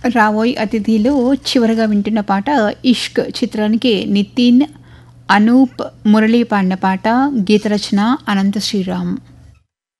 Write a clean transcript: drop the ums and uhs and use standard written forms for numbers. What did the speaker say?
రావోయ్ అతిథిలో చివరగా వింటున్న పాట ఇష్క్ చిత్రానికి నితిన్, అనూప్, మురళీ పాడిన పాట. గీత రచన అనంత శ్రీరామ్.